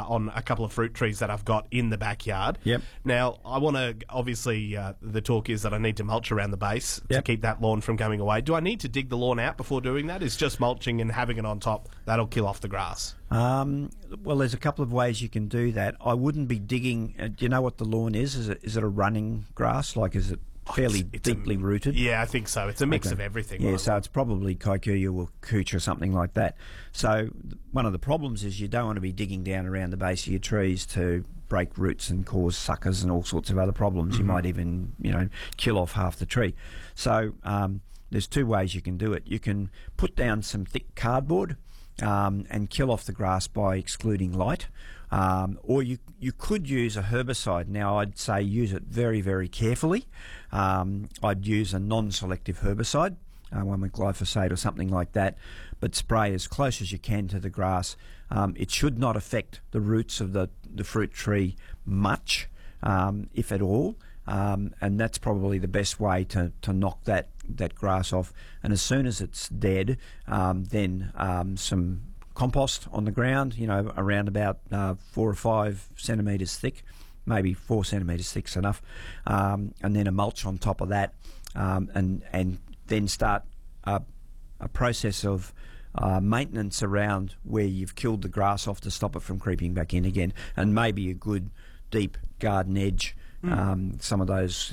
on a couple of fruit trees that I've got in the backyard. Yep. Now, I want to, obviously, the talk is that I need to mulch around the base to keep that lawn from going away. Do I need to dig the lawn out before doing that? Is just mulching and having it on top, that'll kill off the grass? Well, there's a couple of ways you can do that. I wouldn't be digging. Do you know what the lawn is? Is it a running grass? Like, is it fairly deeply rooted? Yeah, I think so. It's a mix of everything. Yeah, so it's probably kikuyu or cooch or something like that. So one of the problems is you don't want to be digging down around the base of your trees to break roots and cause suckers and all sorts of other problems. You might even, kill off half the tree. So there's two ways you can do it. You can put down some thick cardboard and kill off the grass by excluding light. Or you could use a herbicide. Now, I'd say use it very, very carefully. I'd use a non-selective herbicide, one with glyphosate or something like that, but spray as close as you can to the grass. It should not affect the roots of the fruit tree much, if at all. And that's probably the best way to knock that grass off. And as soon as it's dead, then some compost on the ground, around about 4 or 5 centimetres thick, maybe 4 centimetres thick's enough, and then a mulch on top of that, and then start a process of maintenance around where you've killed the grass off to stop it from creeping back in again, and maybe a good deep garden edge. Some of those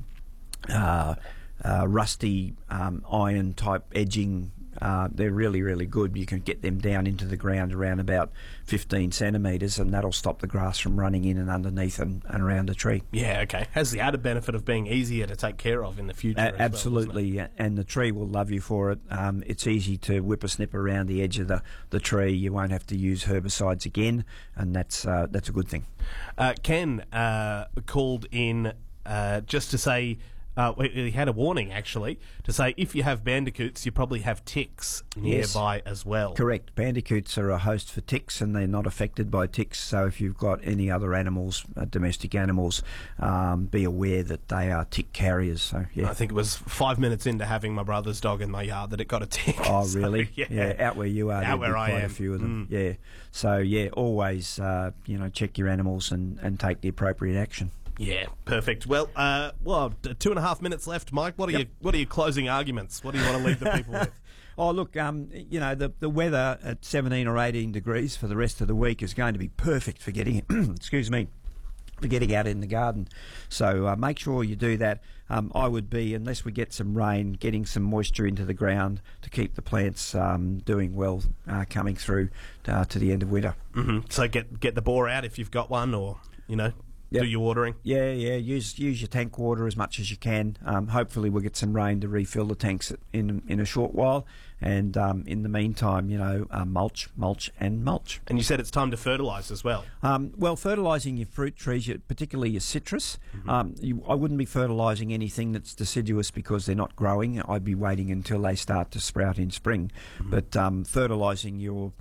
rusty iron type edging, they're really, really good. You can get them down into the ground around about 15 centimetres, and that'll stop the grass from running in and underneath and around the tree. Yeah, okay. Has the added benefit of being easier to take care of in the future as absolutely, well, and the tree will love you for it. It's easy to whippersnip around the edge of the tree. You won't have to use herbicides again, and that's a good thing. Ken called in just to say... he had a warning, actually, to say if you have bandicoots, you probably have ticks nearby as well. Correct. Bandicoots are a host for ticks, and they're not affected by ticks. So if you've got any other animals, domestic animals, be aware that they are tick carriers. So yeah, I think it was 5 minutes into having my brother's dog in my yard that it got a tick. Oh, really? So, yeah, out where you are, out where I am, a few of them. Yeah. So yeah, always check your animals and take the appropriate action. Yeah, perfect. Well, 2.5 minutes left, Mike. What are your closing arguments? What do you want to leave the people with? Oh, look, the weather at 17 or 18 degrees for the rest of the week is going to be perfect for getting for getting out in the garden. So make sure you do that. I would be, unless we get some rain, getting some moisture into the ground to keep the plants doing well coming through to the end of winter. Mm-hmm. So get the bore out if you've got one, or do your watering. Yeah. Use your tank water as much as you can. Hopefully we'll get some rain to refill the tanks in a short while. And in the meantime, mulch. And you said it's time to fertilise as well. Well, fertilising your fruit trees, particularly your citrus, I wouldn't be fertilising anything that's deciduous because they're not growing. I'd be waiting until they start to sprout in spring. But fertilising your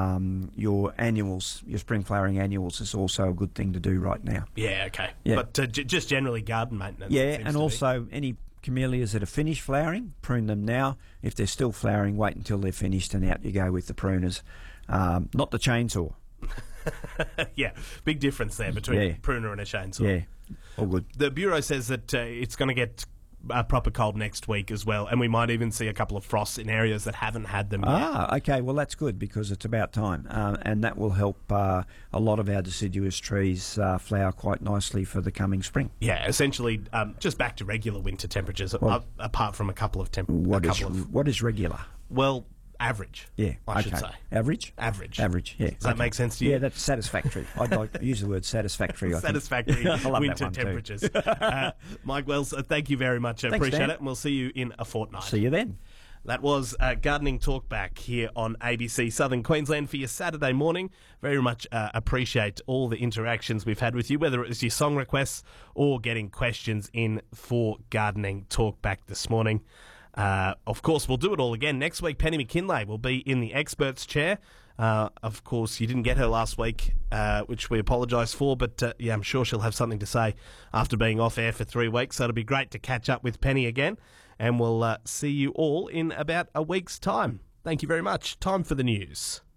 annuals, your spring flowering annuals, is also a good thing to do right now. Yeah, okay. Yeah. But just generally garden maintenance. Yeah, and also any camellias that are finished flowering, prune them now. If they're still flowering, wait until they're finished, and out you go with the pruners. Not the chainsaw. Yeah, big difference there between a pruner and a chainsaw. Yeah, all good. The Bureau says that it's going to get a proper cold next week as well, and we might even see a couple of frosts in areas that haven't had them yet. Okay, well that's good because it's about time, and that will help a lot of our deciduous trees flower quite nicely for the coming spring. Yeah, essentially just back to regular winter temperatures, apart from a couple of What is regular? Well, average. Yeah, I should say. Average? Average, yeah. Does that make sense to you? Yeah, that's satisfactory. I'd like to use the word satisfactory, I satisfactory winter temperatures. Mike Wells, thank you very much. I appreciate it, and we'll see you in a fortnight. See you then. That was Gardening Talk Back here on ABC Southern Queensland for your Saturday morning. Very much appreciate all the interactions we've had with you, whether it was your song requests or getting questions in for Gardening Talk Back this morning. Of course, we'll do it all again next week. Penny McKinlay will be in the experts chair. Of course, you didn't get her last week, which we apologise for, but I'm sure she'll have something to say after being off air for 3 weeks. So it'll be great to catch up with Penny again, and we'll see you all in about a week's time. Thank you very much. Time for the news.